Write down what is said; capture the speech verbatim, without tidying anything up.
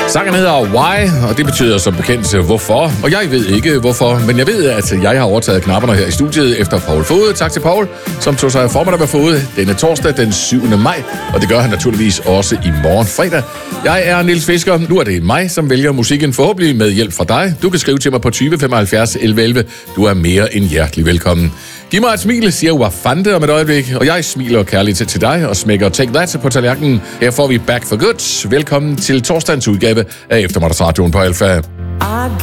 Sangen hedder Why, og det betyder som bekendt hvorfor. Og jeg ved ikke hvorfor, men jeg ved, at jeg har overtaget knapperne her i studiet efter Paul Fode. Tak til Paul, som tog sig af formiddag med Fode denne torsdag den syvende maj. Og det gør han naturligvis også i morgen fredag. Jeg er Niels Fisker. Nu er det mig, som vælger musikken, forhåbentlig med hjælp fra dig. Du kan skrive til mig på tyve femoghalvfjerds elleve elleve. Du er mere end hjertelig velkommen. Giv mig et smil, siger Wafande om et øjeblik, og jeg smiler kærligt til, til dig og smækker Take That på tallerkenen. Her får vi Back for Good. Velkommen til torsdagens udgave af Eftermiddagsradioen på Alfa.